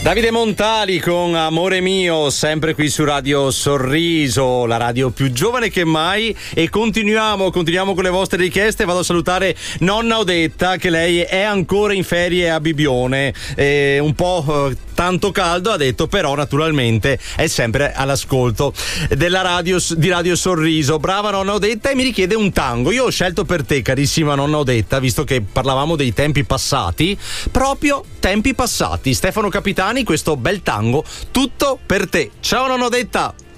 Davide Montali con Amore mio, sempre qui su Radio Sorriso, la radio più giovane che mai, e continuiamo con le vostre richieste. Vado a salutare nonna Odetta, che lei è ancora in ferie a Bibione, un po' tanto caldo ha detto, però naturalmente è sempre all'ascolto della radio, di Radio Sorriso. Brava nonna Odetta, e mi richiede un tango. Io ho scelto per te, carissima nonna Odetta, visto che parlavamo dei tempi passati, proprio tempi passati, Stefano Capitani, questo bel tango, Tutto per te. Ciao nonna Odetta.